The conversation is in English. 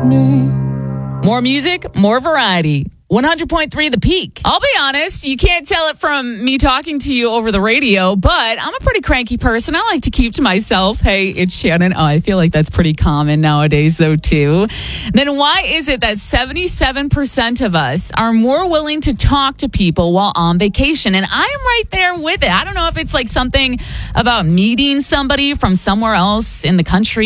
me. More music, more variety. 100.3 The Peak. I'll be honest, you can't tell it from me talking to you over the radio, but I'm a pretty cranky person. I like to keep to myself. Hey, it's Shannon. Oh, I feel like that's pretty common nowadays, though, too. Then why is it that 77% of us are more willing to talk to people while on vacation? And I'm right there with it. I don't know if it's like something about meeting somebody from somewhere else in the country